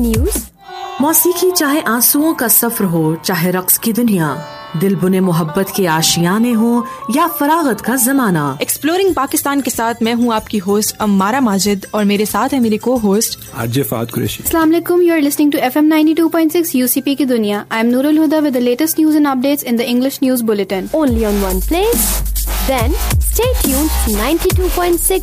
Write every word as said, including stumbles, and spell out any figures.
News. मौसीकी चाहे आंसुओं का सफर हो, चाहे रक्स की दुनिया, दिल बुने मोहब्बत के आशियाने हो या फरागत का जमाना। एक्सप्लोरिंग पाकिस्तान के साथ मैं हूँ आपकी होस्ट अम्मारा माजिद और मेरे साथ है मेरी को होस्ट आजिफ फात कुरैशी। अस्सलाम वालेकुम, you are listening to F M ninety two point six UCP की दुनिया। I am Nurul Huda with the latest news and updates in the English news bulletin. Only on one place. Then stay tuned to ninety-two point six